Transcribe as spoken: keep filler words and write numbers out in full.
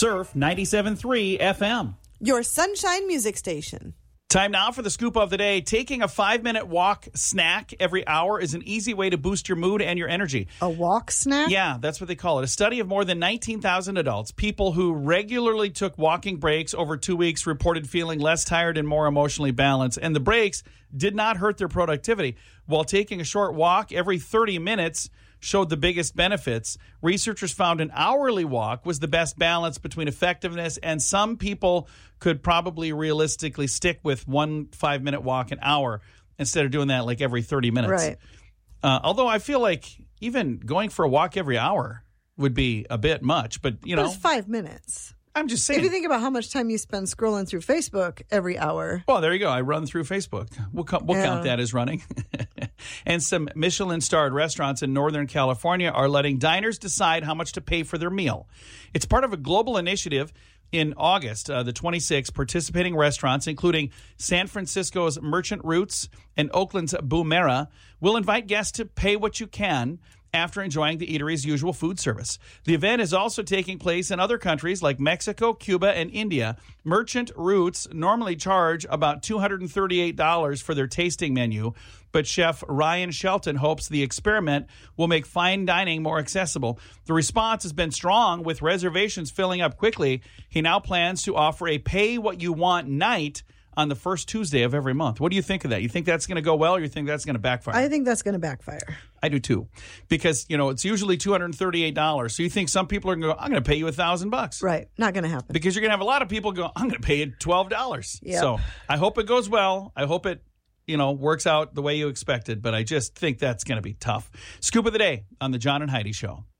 Surf ninety-seven point three F M. Your Sunshine Music Station. Time now for the scoop of the day. Taking a five-minute walk snack every hour is an easy way to boost your mood and your energy. A walk snack? Yeah, that's what they call it. A study of more than nineteen thousand adults, people who regularly took walking breaks over two weeks, reported feeling less tired and more emotionally balanced. And the breaks did not hurt their productivity. While taking a short walk every thirty minutes showed the biggest benefits, researchers found an hourly walk was the best balance between effectiveness, and some people could probably realistically stick with one five-minute walk an hour instead of doing that like every thirty minutes. Right. Uh, although I feel like even going for a walk every hour would be a bit much, but, you But know. it's five minutes. I'm just saying. If you think about how much time you spend scrolling through Facebook every hour. Well, there you go. I run through Facebook. We'll, co- we'll Yeah. count that as running. And some Michelin-starred restaurants in Northern California are letting diners decide how much to pay for their meal. It's part of a global initiative. In August, uh, the twenty-six participating restaurants, including San Francisco's Merchant Roots and Oakland's Boomera, will invite guests to pay what you can after enjoying the eatery's usual food service. The event is also taking place in other countries like Mexico, Cuba, and India. Merchant Roots normally charge about two hundred thirty-eight dollars for their tasting menu, but Chef Ryan Shelton hopes the experiment will make fine dining more accessible. The response has been strong, with reservations filling up quickly. He now plans to offer a pay-what-you-want night on the first Tuesday of every month. What do you think of that? You think that's going to go well, or you think that's going to backfire? I think that's going to backfire. I do too, because, you know, it's usually two hundred thirty-eight dollars. So you think some people are going to go, I'm going to pay you a thousand bucks. Right. Not going to happen. Because you're going to have a lot of people go, I'm going to pay you twelve dollars. Yep. So I hope it goes well. I hope it, you know, works out the way you expected, but I just think that's going to be tough. Scoop of the day on the John and Heidi Show.